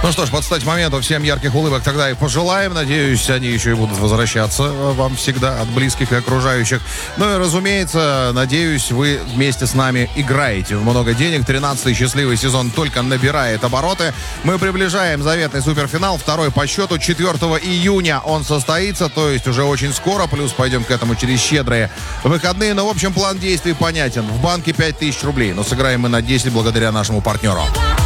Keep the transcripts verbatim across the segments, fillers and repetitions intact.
Ну что ж, под стать моменту всем ярких улыбок тогда и пожелаем. Надеюсь, они еще и будут возвращаться вам всегда от близких и окружающих. Ну и, разумеется, надеюсь, вы вместе с нами играете в много денег. тринадцатый счастливый сезон только набирает обороты. Мы приближаем заветный суперфинал. Второй по счету. четвёртого июня он состоится, то есть уже очень скоро. Плюс пойдем к этому через щедрые выходные. Но, в общем, план действий понятен. В банке пять тысяч рублей. Но сыграем мы на десять благодаря нашему партнеру.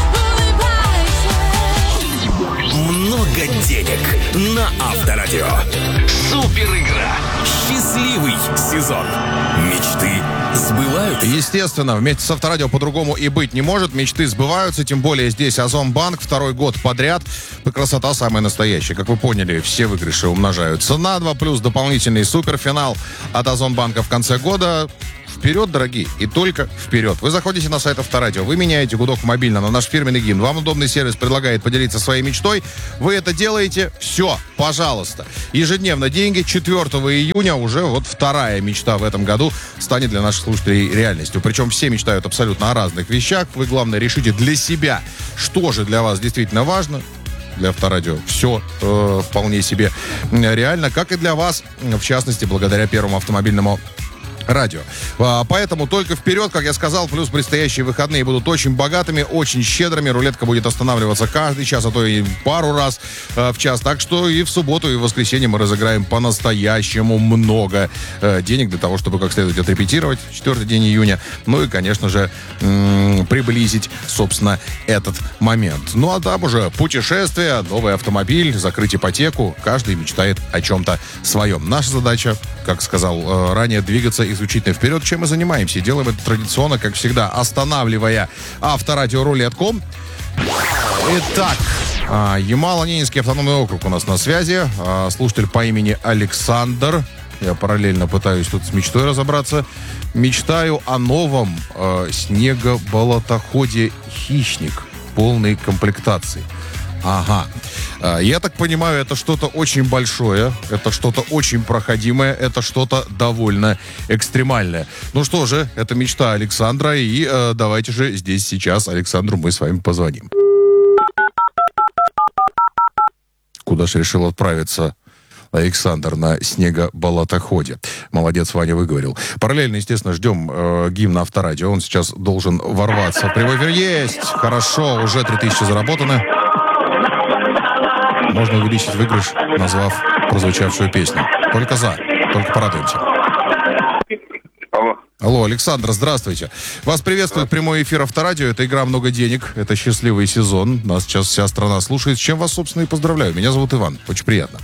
Много денег на Авторадио. Супер игра. Счастливый сезон. Мечты сбываются. Естественно, вместе с Авторадио по-другому и быть не может. Мечты сбываются, тем более здесь Озонбанк второй год подряд. Красота самая настоящая. Как вы поняли, все выигрыши умножаются на два, плюс дополнительный суперфинал от Озонбанка в конце года. Вперед, дорогие, и только вперед. Вы заходите на сайт Авторадио, вы меняете гудок мобильно на наш фирменный гимн. Вам удобный сервис предлагает поделиться своей мечтой. Вы это делаете, все, пожалуйста. Ежедневно деньги. четвёртого июня уже вот вторая мечта в этом году станет для наших слушателей реальностью. Причем все мечтают абсолютно о разных вещах. Вы, главное, решите для себя, что же для вас действительно важно. Для Авторадио все э, вполне себе реально, как и для вас, в частности, благодаря Первому автомобильному радио. Поэтому только вперед, как я сказал, плюс предстоящие выходные будут очень богатыми, очень щедрыми. Рулетка будет останавливаться каждый час, а то и пару раз в час. Так что и в субботу, и в воскресенье мы разыграем по-настоящему много денег для того, чтобы как следует отрепетировать четвёртый день июня. Ну и, конечно же, м- приблизить, собственно, этот момент. Ну а там уже путешествие, новый автомобиль, закрыть ипотеку. Каждый мечтает о чем-то своем. Наша задача, как сказал ранее, двигаться исключительно вперед, чем мы занимаемся. И делаем это традиционно, как всегда, останавливая Авторадио рулетком. Итак, Ямало-Ненецкий автономный округ у нас на связи. Слушатель по имени Александр. Я параллельно пытаюсь тут с мечтой разобраться. Мечтаю о новом э, снегоболотоходе «Хищник» полной комплектации. Ага. Я так понимаю, это что-то очень большое, это что-то очень проходимое, это что-то довольно экстремальное. Ну что же, это мечта Александра, и э, давайте же здесь сейчас Александру мы с вами позвоним. Куда же решил отправиться Александр на снегоболотоходе? Молодец, Ваня выговорил. Параллельно, естественно, ждем э, гимна Авторадио. Он сейчас должен ворваться в прямой эфир. Есть! Хорошо, уже три тысячи заработано. Можно увеличить выигрыш, назвав прозвучавшую песню. Только за, только порадуемся. Алло. Алло, Александр, здравствуйте. Вас приветствует прямой эфир Авторадио. Это игра «Много денег». Это счастливый сезон. Нас сейчас вся страна слушает. С чем вас, собственно, и поздравляю. Меня зовут Иван. Очень приятно.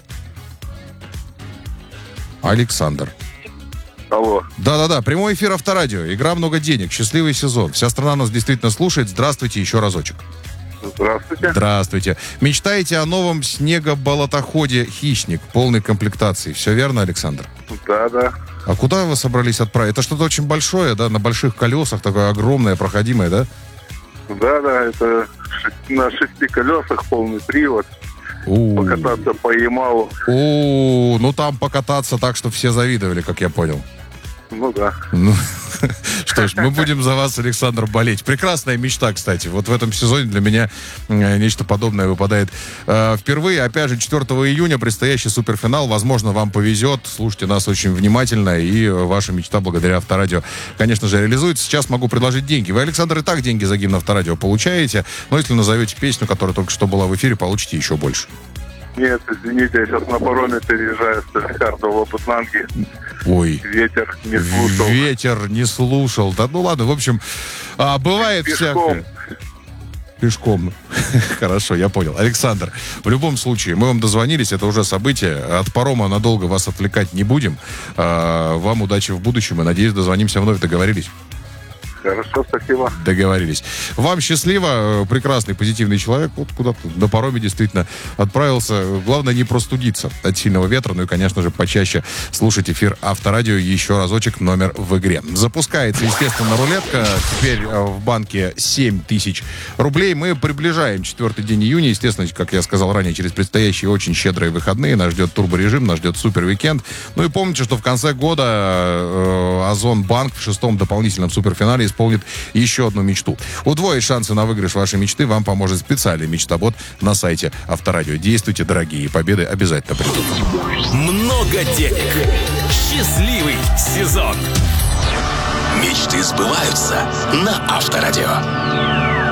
Александр. Алло. Да-да-да, прямой эфир Авторадио. Игра «Много денег». Счастливый сезон. Вся страна нас действительно слушает. Здравствуйте еще разочек. Здравствуйте. Здравствуйте. Мечтаете о новом снегоболотоходе «Хищник» полной комплектации. Все верно, Александр? Да, да. А куда вы собрались отправить? Это что-то очень большое, да? На больших колесах, такое огромное, проходимое, да? Да, да, это на шести колесах, полный привод. У-у-у. Покататься по Ямалу. О, ну там покататься так, что все завидовали, как я понял. Ну да. Ну, что ж, мы будем за вас, Александр, болеть. Прекрасная мечта, кстати. Вот в этом сезоне для меня э, нечто подобное выпадает э, впервые. Опять же, четвёртого июня предстоящий суперфинал. Возможно, вам повезет. Слушайте нас очень внимательно, и ваша мечта благодаря Авторадио, конечно же, реализуется. Сейчас могу предложить деньги. Вы, Александр, и так деньги за гимн Авторадио получаете, но если назовете песню, которая только что была в эфире, получите еще больше. Нет, извините, я сейчас на пароме переезжаю с Рикардо в Лапутланге. Ой. Ветер не слушал. Ветер не слушал. Да ну ладно, в общем, а, бывает всякое. Пешком. Хорошо, я понял. Александр, в любом случае, мы вам дозвонились, это уже событие. От парома надолго вас отвлекать не будем. А, вам удачи в будущем и, надеюсь, дозвонимся вновь. Договорились? Хорошо, спасибо. Договорились. Вам счастливо, прекрасный, позитивный человек. Вот куда-то на пароме действительно отправился. Главное не простудиться от сильного ветра. Ну и, конечно же, почаще слушать эфир Авторадио. Еще разочек, номер в игре. Запускается, естественно, рулетка. Теперь в банке семь тысяч рублей. Мы приближаем четвёртый день июня. Естественно, как я сказал ранее, через предстоящие очень щедрые выходные. Нас ждет турборежим, нас ждет супер уикенд. Ну и помните, что в конце года э, Озонбанк в шестом дополнительном суперфинале исполнит еще одну мечту. Удвоить шансы на выигрыш вашей мечты вам поможет специальный мечтобот на сайте Авторадио. Действуйте, дорогие, победы обязательно придут. Много денег. Счастливый сезон. Мечты сбываются на Авторадио.